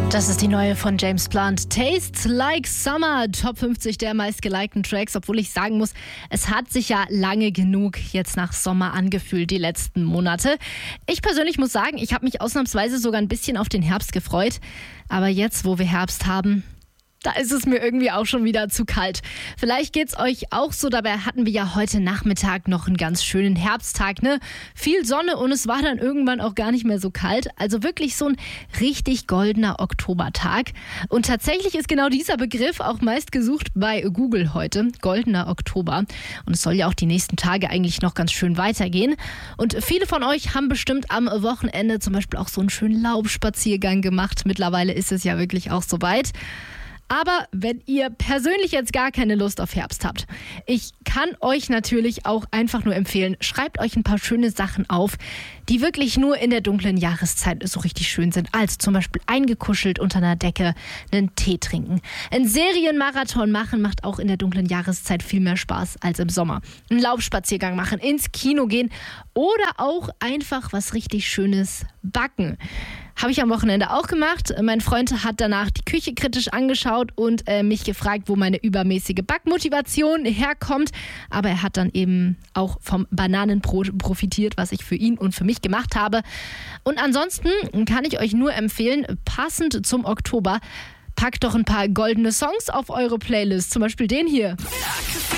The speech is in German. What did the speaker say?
Das ist die neue von James Blunt. Tastes Like Summer, Top 50 der meistgelikten Tracks. Obwohl ich sagen muss, es hat sich ja lange genug jetzt nach Sommer angefühlt, die letzten Monate. Ich persönlich muss sagen, ich habe mich ausnahmsweise sogar ein bisschen auf den Herbst gefreut. Aber jetzt, wo wir Herbst haben, da ist es mir irgendwie auch schon wieder zu kalt. Vielleicht geht's euch auch so, dabei hatten wir ja heute Nachmittag noch einen ganz schönen Herbsttag, ne? Viel Sonne und es war dann irgendwann auch gar nicht mehr so kalt. Also wirklich so ein richtig goldener Oktobertag. Und tatsächlich ist genau dieser Begriff auch meist gesucht bei Google heute. Goldener Oktober. Und es soll ja auch die nächsten Tage eigentlich noch ganz schön weitergehen. Und viele von euch haben bestimmt am Wochenende zum Beispiel auch so einen schönen Laubspaziergang gemacht. Mittlerweile ist es ja wirklich auch soweit. Aber wenn ihr persönlich jetzt gar keine Lust auf Herbst habt, ich kann euch natürlich auch einfach nur empfehlen, schreibt euch ein paar schöne Sachen auf, die wirklich nur in der dunklen Jahreszeit so richtig schön sind. Also zum Beispiel eingekuschelt unter einer Decke, einen Tee trinken. Ein Serienmarathon machen macht auch in der dunklen Jahreszeit viel mehr Spaß als im Sommer. Einen Laubspaziergang machen, ins Kino gehen oder auch einfach was richtig Schönes backen. Habe ich am Wochenende auch gemacht. Mein Freund hat danach die Küche kritisch angeschaut und mich gefragt, wo meine übermäßige Backmotivation herkommt. Aber er hat dann eben auch vom Bananenbrot profitiert, was ich für ihn und für mich gemacht habe. Und ansonsten kann ich euch nur empfehlen, passend zum Oktober, packt doch ein paar goldene Songs auf eure Playlist. Zum Beispiel den hier.